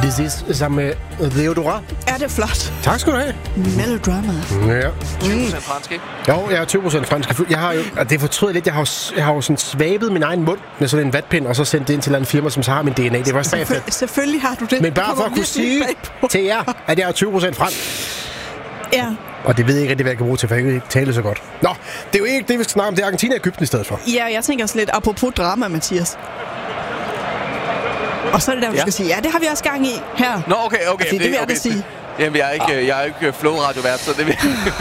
This is sammen med Theodora. Er det flot? Tak skal du have. Melodrama. Ja. 20% fransk, ikke? Jo, jeg er 20% fransk. Jeg har jo, og det fortryder lidt, jeg har jo sådan svabet min egen mund med sådan en vatpind, og så sendt det ind til en eller anden firma, som så har min DNA. Det var statsligt. Selvfølgelig har du det. Men bare for at kunne sige til jer, at jeg er 20% fransk. Ja. Og det ved jeg ikke rigtig, hvad jeg kan bruge til, for jeg kan ikke tale så godt. Nå, det er jo ikke det, vi skal snakke om. Det er Argentina og Egypten i stedet for. Ja, jeg tænker også lidt apropos drama, Mathias. Og så er det der, du skal sige, ja, det har vi også gang i her. Nå, okay. Det vil jeg da sige. Jamen, jeg er ikke flow-radiovært, så det vil...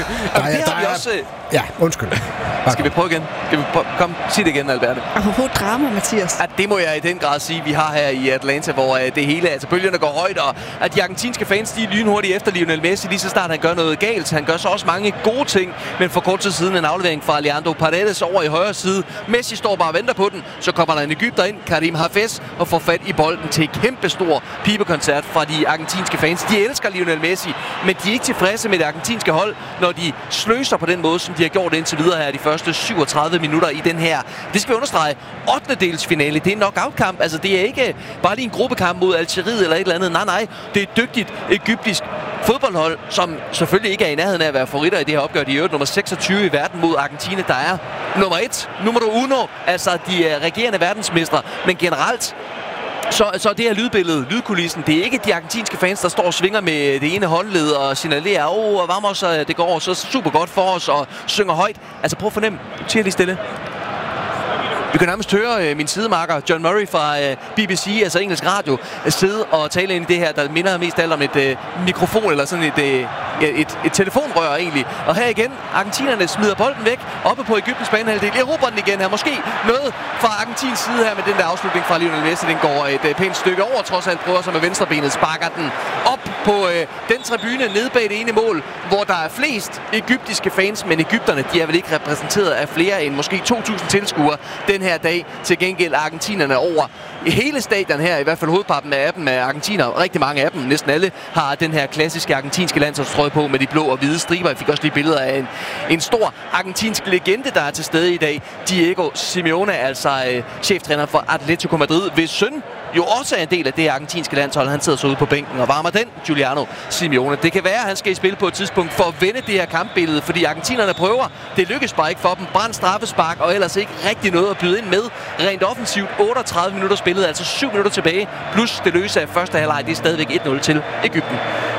Ja, undskyld. Skal vi prøve igen? Kom, sig det igen, Alberte. Apropos drama, Mathias. At det må jeg i den grad sige, vi har her i Atlanta, hvor det hele, altså bølgerne går højt, og at de argentinske fans, de er lynhurtigt efter Lionel Messi, lige så snart han gør noget galt. Han gør så også mange gode ting, men for kort tid siden en aflevering fra Leandro Paredes over i højre side. Messi står bare og venter på den, så kommer der en egypter ind, Karim Hafez, og får fat i bolden til et kæmpe stor pibekoncert fra de argentinske fans. De elsker Lionel Messi, men de er ikke tilfredse med det argentinske hold, når de sløser på den måde, som de har gjort indtil videre her de første 37 minutter i den her. Det skal vi understrege. 8. delsfinale. Det er en knockout-kamp. Altså, det er ikke bare lige en gruppekamp mod Algeriet eller et eller andet. Nej. Det er et dygtigt egyptisk fodboldhold, som selvfølgelig ikke er i nærheden af at være favoritter i det her opgør. De er jo nummer 26 i verden mod Argentina, der er nummer 1. Nummer 1. Altså, de er regerende verdensmestre. Men generelt så det her lydbillede, lydkulissen, det er ikke de argentinske fans, der står og svinger med det ene håndled og signalerer, Vamos, det går så super godt for os, og synger højt. Altså prøv at fornemme, lige stille. Vi kan nærmest høre min sidemarker John Murray fra BBC, altså engelsk radio, sidde og tale ind i det her, der minder mest alt om et mikrofon eller sådan et telefonrør egentlig. Og her igen, argentinerne smider bolden væk oppe på Egyptens banehalvdel. Erobrer den igen her. Måske noget fra Argentins side her med den der afslutning fra Lionel Messi. Den går et pænt stykke over, trods alt prøver sig med venstrebenet, sparker den op på den tribune nede bag det ene mål, hvor der er flest egyptiske fans, men egypterne, de er vel ikke repræsenteret af flere end måske 2.000 tilskuere den her dag. Til gengæld argentinerne over i hele stadion her, i hvert fald hovedparten af dem er argentiner. Rigtig mange af dem, næsten alle, har den her klassiske argentinske landsholdstrøje på med de blå og hvide striber. Jeg fik også lige billeder af en stor argentinsk legende, der er til stede i dag. Diego Simeone, altså cheftræner for Atletico Madrid, hvis søn jo også er en del af det argentinske landshold. Han sidder så ude på bænken og varmer den, Giuliano Simeone. Det kan være, at han skal i spil på et tidspunkt for at vende det her kampbillede, fordi argentinerne prøver. Det lykkes bare ikke for dem. Brændt straffespark og ellers ikke rigtig noget at byde ind med. Rent offensivt 38 minutter spillet, altså 7 minutter tilbage. Plus det løse af første halvleg, det er stadigvæk 1-0 til Egypten.